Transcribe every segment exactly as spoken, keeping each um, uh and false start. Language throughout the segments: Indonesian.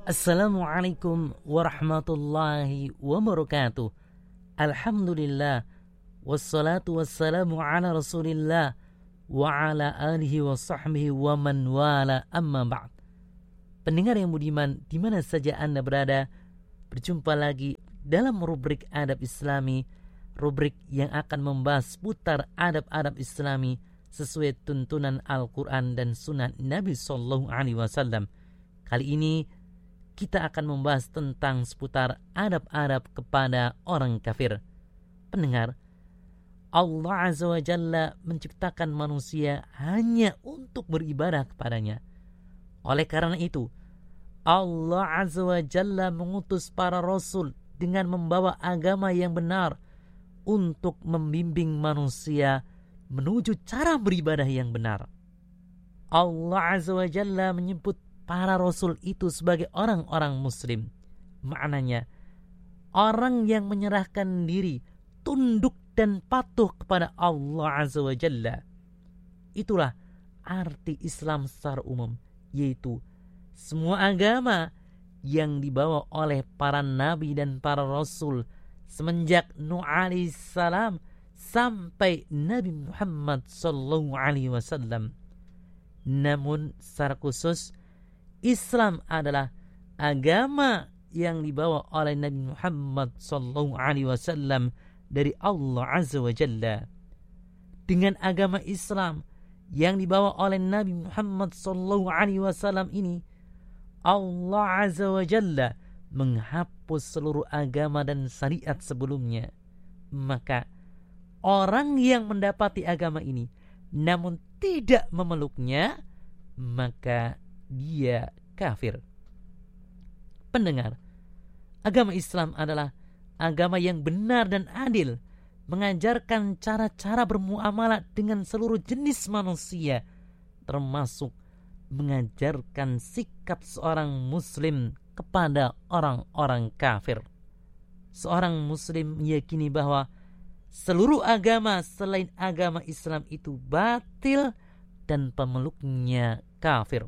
Assalamualaikum warahmatullahi wabarakatuh. Alhamdulillah, wassalatu wassalamu ala rasulillah wa ala alihi wa sahbihi wa man wala, amma ba'd. Pendengar yang budiman, di mana saja Anda berada, berjumpa lagi dalam rubrik adab islami, rubrik yang akan membahas putar adab-adab islami sesuai tuntunan Al-Quran dan sunnah Nabi Sallallahu Alaihi Wasallam. Kali ini kita akan membahas tentang seputar adab-adab kepada orang kafir. Pendengar, Allah Azza wa Jalla menciptakan manusia hanya untuk beribadah kepadanya. Oleh karena itu, Allah Azza wa Jalla mengutus para rasul dengan membawa agama yang benar untuk membimbing manusia menuju cara beribadah yang benar. Allah Azza wa Jalla menyebut para rasul itu sebagai orang-orang muslim. Maknanya, orang yang menyerahkan diri, tunduk dan patuh kepada Allah Azza wa Jalla. Itulah arti Islam secara umum, yaitu semua agama yang dibawa oleh para nabi dan para rasul semenjak Nuh alaihi salam sampai Nabi Muhammad sallallahu alaihi wasallam. Namun secara khusus, Islam adalah agama yang dibawa oleh Nabi Muhammad sallallahu alaihi wasallam dari Allah Azza wa Jalla. Dengan agama Islam yang dibawa oleh Nabi Muhammad sallallahu alaihi wasallam ini, Allah Azza wa Jalla menghapus seluruh agama dan syariat sebelumnya. Maka orang yang mendapati agama ini namun tidak memeluknya, maka dia kafir. Pendengar, agama Islam adalah agama yang benar dan adil, mengajarkan cara-cara bermuamalah dengan seluruh jenis manusia, termasuk mengajarkan sikap seorang muslim kepada orang-orang kafir. Seorang muslim meyakini bahwa seluruh agama selain agama Islam itu batil dan pemeluknya kafir.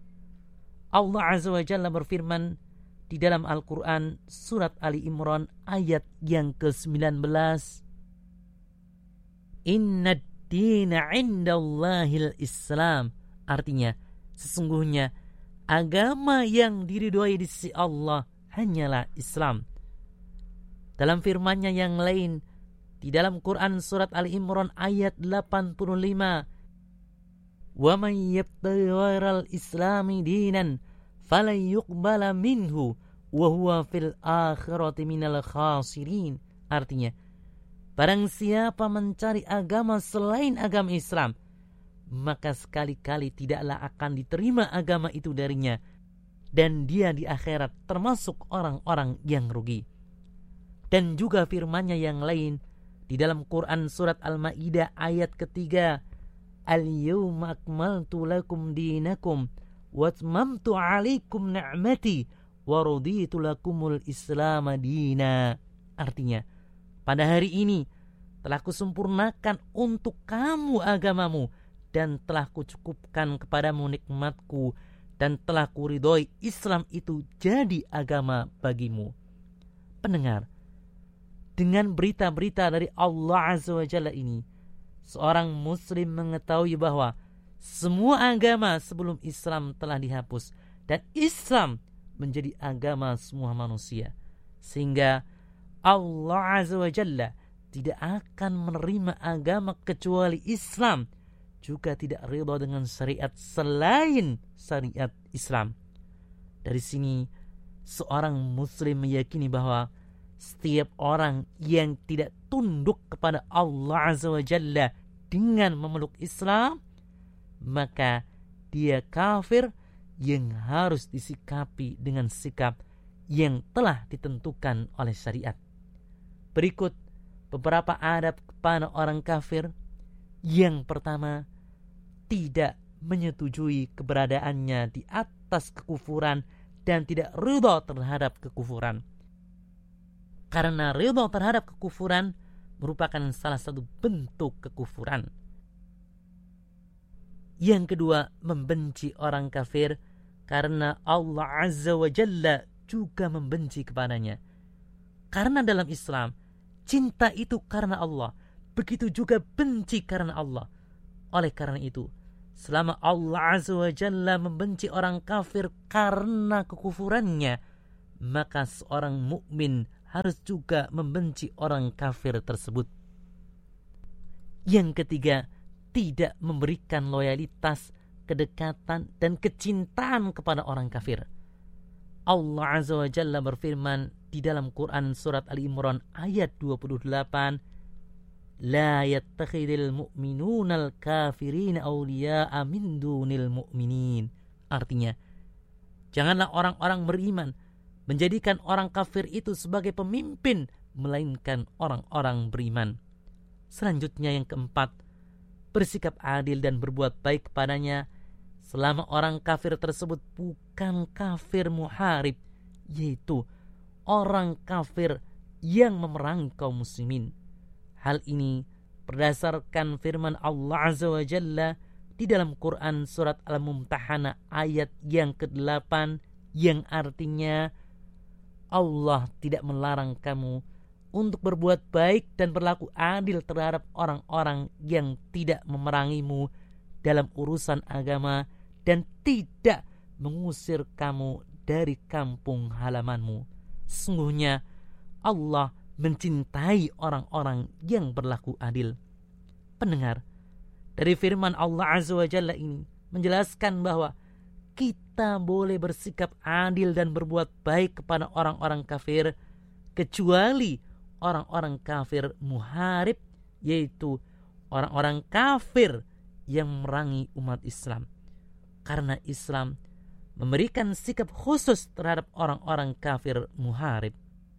Allah Azza wa Jalla berfirman di dalam Al-Quran surat Ali Imran ayat yang ke sembilan belas. Inna ad-dina indallahil Islam. Artinya, sesungguhnya agama yang diridhoi di sisi Allah hanyalah Islam. Dalam firman-Nya yang lain di dalam Quran surat Ali Imran ayat delapan puluh lima, wa man yabtaghi ghairal islami dinan falan yuqbala minhu wa huwa fil akhirati minal khasirin. Artinya, barang siapa mencari agama selain agama Islam, maka sekali-kali tidaklah akan diterima agama itu darinya, dan dia di akhirat termasuk orang-orang yang rugi. Dan juga firman-Nya yang lain di dalam Quran surat Al-Maidah ayat ketiga, Al-yawma akmaltu lakum dinakum wa atmamtu alaikum ni'mati wa raditu lakumul Islam dina. Artinya, pada hari ini telah kusempurnakan untuk kamu agamamu dan telah kucukupkan kepadamu nikmatku dan telah kuridhoi Islam itu jadi agama bagimu. Pendengar, dengan berita-berita dari Allah Azza wa Jalla ini, seorang muslim mengetahui bahwa semua agama sebelum Islam telah dihapus dan Islam menjadi agama semua manusia, sehingga Allah Azza wa Jalla tidak akan menerima agama kecuali Islam, juga tidak ridha dengan syariat selain syariat Islam. Dari sini seorang muslim meyakini bahwa setiap orang yang tidak tunduk kepada Allah Azza wa Jalla dengan memeluk Islam, maka dia kafir yang harus disikapi dengan sikap yang telah ditentukan oleh syariat. Berikut beberapa adab kepada orang kafir. Yang pertama, tidak menyetujui keberadaannya di atas kekufuran dan tidak ridha terhadap kekufuran. Karena ridha terhadap kekufuran merupakan salah satu bentuk kekufuran. Yang kedua, membenci orang kafir karena Allah Azza wa Jalla juga membenci kepadanya. Karena dalam Islam, cinta itu karena Allah, begitu juga benci karena Allah. Oleh karena itu, selama Allah Azza wa Jalla membenci orang kafir karena kekufurannya, maka seorang mukmin harus juga membenci orang kafir tersebut. Yang ketiga, tidak memberikan loyalitas, kedekatan, dan kecintaan kepada orang kafir. Allah Azza wa Jalla berfirman di dalam Quran surat Ali Imran ayat dua puluh delapan, La yattakhidil mu'minunal kafirin awliya'a min dunil mu'minin. Artinya, janganlah orang-orang beriman menjadikan orang kafir itu sebagai pemimpin, melainkan orang-orang beriman. Selanjutnya yang keempat, bersikap adil dan berbuat baik kepadanya selama orang kafir tersebut bukan kafir muharib, yaitu orang kafir yang memerangi kaum muslimin. Hal ini berdasarkan firman Allah Azza wa Jalla di dalam Quran surat Al-Mumtahanah ayat yang kedelapan, yang artinya Allah tidak melarang kamu untuk berbuat baik dan berlaku adil terhadap orang-orang yang tidak memerangimu dalam urusan agama dan tidak mengusir kamu dari kampung halamanmu. Sesungguhnya Allah mencintai orang-orang yang berlaku adil. Pendengar, dari firman Allah Azza wa Jalla ini menjelaskan bahwa kita boleh bersikap adil dan berbuat baik kepada orang-orang kafir, kecuali orang-orang kafir muharib, yaitu orang-orang kafir yang memerangi umat Islam. Karena Islam memberikan sikap khusus terhadap orang-orang kafir muharib.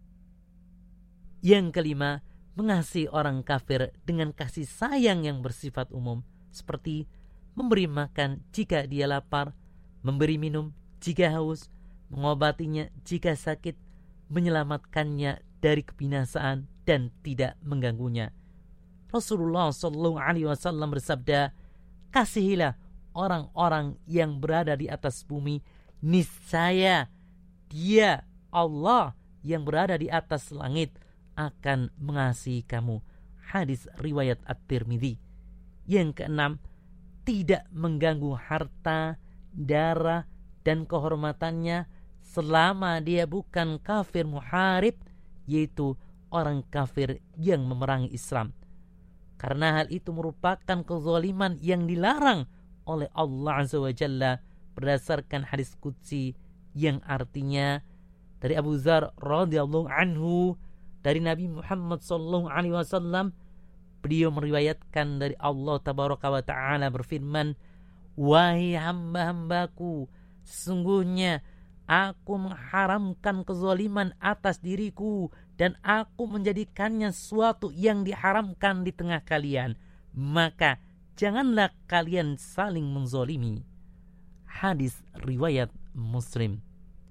Yang kelima, mengasihi orang kafir dengan kasih sayang yang bersifat umum, seperti memberi makan jika dia lapar, memberi minum jika haus, mengobatinya jika sakit, menyelamatkannya dari kebinasaan dan tidak mengganggunya. Rasulullah shallallahu alaihi wasallam bersabda, kasihilah orang-orang yang berada di atas bumi, niscaya Dia Allah yang berada di atas langit akan mengasihi kamu. Hadis riwayat At-Tirmidzi. Yang keenam, tidak mengganggu harta, darah, dan kehormatannya selama dia bukan kafir muharib, yaitu orang kafir yang memerangi Islam. Karena hal itu merupakan kezaliman yang dilarang oleh Allah Azza wa Jalla berdasarkan hadis qudsi yang artinya dari Abu Dzar radhiyallahu anhu dari Nabi Muhammad sallallahu alaihi wasallam, beliau meriwayatkan dari Allah tabaraka wa taala berfirman, wahai hamba-hambaku, sesungguhnya aku mengharamkan kezaliman atas diriku dan aku menjadikannya suatu yang diharamkan di tengah kalian, maka janganlah kalian saling menzalimi. Hadis riwayat Muslim.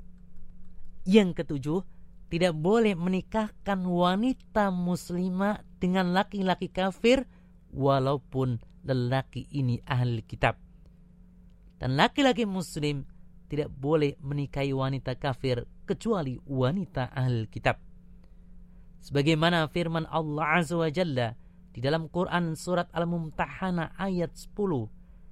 Yang ketujuh, tidak boleh menikahkan wanita muslimah dengan laki-laki kafir walaupun lelaki ini ahli kitab. Dan laki-laki muslim tidak boleh menikahi wanita kafir kecuali wanita ahli kitab. Sebagaimana firman Allah Azza wa Jalla di dalam Quran surat Al-Mumtahanah ayat sepuluh,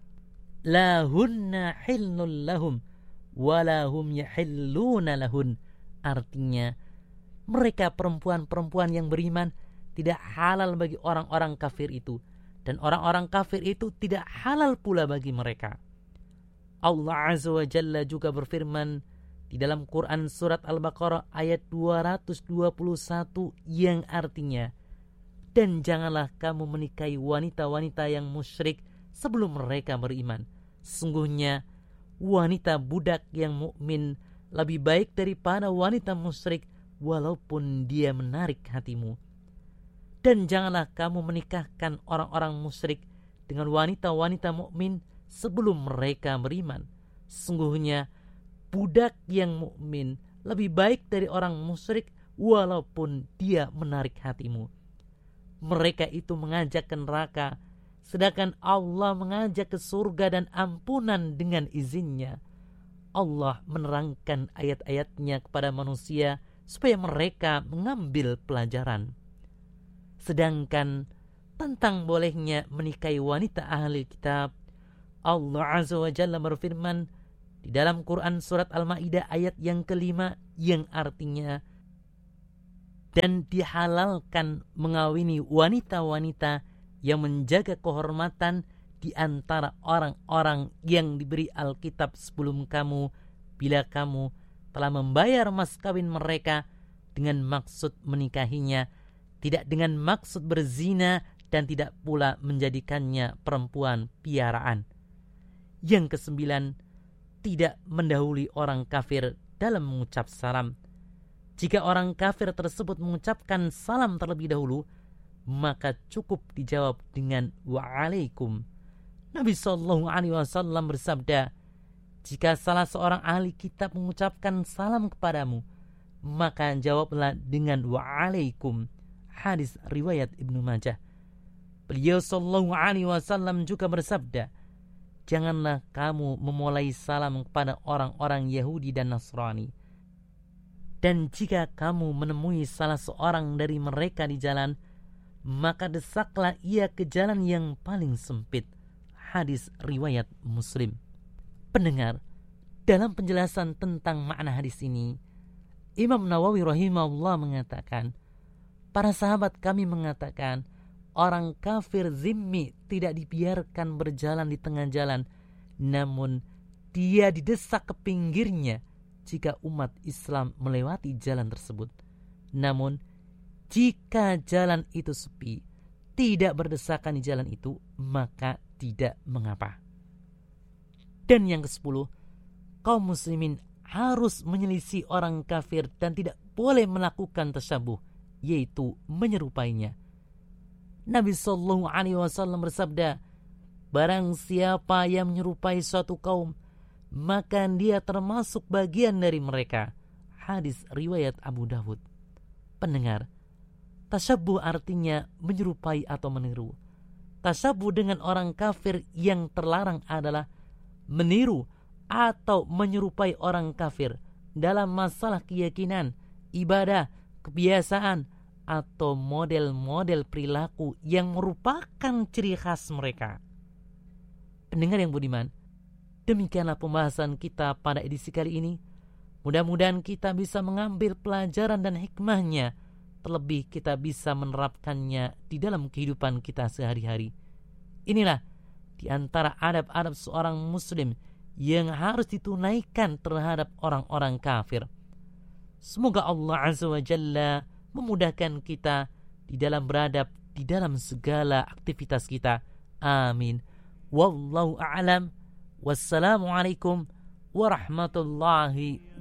La hunna hillun lahum walahum yahilluna lahun. Artinya, mereka perempuan-perempuan yang beriman tidak halal bagi orang-orang kafir itu, dan orang-orang kafir itu tidak halal pula bagi mereka. Allah Azza wa Jalla juga berfirman di dalam Quran surat Al-Baqarah ayat dua ratus dua puluh satu yang artinya, dan janganlah kamu menikahi wanita-wanita yang musyrik sebelum mereka beriman. Sesungguhnya wanita budak yang mukmin lebih baik daripada wanita musyrik walaupun dia menarik hatimu. Dan janganlah kamu menikahkan orang-orang musyrik dengan wanita-wanita mukmin sebelum mereka beriman. Sesungguhnya budak yang mukmin lebih baik dari orang musyrik walaupun dia menarik hatimu. Mereka itu mengajak ke neraka, sedangkan Allah mengajak ke surga dan ampunan dengan izinnya. Allah menerangkan ayat-ayatnya kepada manusia supaya mereka mengambil pelajaran. Sedangkan tentang bolehnya menikahi wanita ahli kitab, Allah Azza wa Jalla berfirman di dalam Quran surat Al-Maidah ayat yang kelima, yang artinya, dan dihalalkan mengawini wanita-wanita yang menjaga kehormatan di antara orang-orang yang diberi Alkitab sebelum kamu, bila kamu telah membayar mas kawin mereka dengan maksud menikahinya, tidak dengan maksud berzina, dan tidak pula menjadikannya perempuan piaraan. Yang kesembilan, tidak mendahului orang kafir dalam mengucap salam. Jika orang kafir tersebut mengucapkan salam terlebih dahulu, maka cukup dijawab dengan wa'alaikum. Nabi sallallahu alaihi wasallam bersabda, jika salah seorang ahli kitab mengucapkan salam kepadamu, maka jawablah dengan wa'alaikum. Hadis riwayat Ibnu Majah. Beliau sallallahu alaihi wasallam juga bersabda, janganlah kamu memulai salam kepada orang-orang Yahudi dan Nasrani. Dan jika kamu menemui salah seorang dari mereka di jalan, maka desaklah ia ke jalan yang paling sempit. Hadis riwayat Muslim. Pendengar, dalam penjelasan tentang makna hadis ini, Imam Nawawi rahimahullah mengatakan, para sahabat kami mengatakan, orang kafir zimmi tidak dibiarkan berjalan di tengah jalan, namun dia didesak ke pinggirnya jika umat Islam melewati jalan tersebut. Namun jika jalan itu sepi, tidak berdesakan di jalan itu, maka tidak mengapa. Dan yang kesepuluh, kaum muslimin harus menyelisih orang kafir dan tidak boleh melakukan tasyabuh, yaitu menyerupainya. Nabi sallallahu alaihi wasallam bersabda, barang siapa yang menyerupai suatu kaum, maka dia termasuk bagian dari mereka. Hadis riwayat Abu Dawud. Pendengar, tasyabuh artinya menyerupai atau meniru. Tasyabuh dengan orang kafir yang terlarang adalah meniru atau menyerupai orang kafir dalam masalah keyakinan, ibadah, kebiasaan, atau model-model perilaku yang merupakan ciri khas mereka. Pendengar yang budiman, demikianlah pembahasan kita pada edisi kali ini. Mudah-mudahan kita bisa mengambil pelajaran dan hikmahnya, terlebih kita bisa menerapkannya di dalam kehidupan kita sehari-hari. Inilah di antara adab-adab seorang muslim yang harus ditunaikan terhadap orang-orang kafir. Semoga Allah Azza wa Jalla memudahkan kita di dalam beradab di dalam segala aktivitas kita. Amin. Wallahu a'lam. Wassalamualaikum warahmatullahi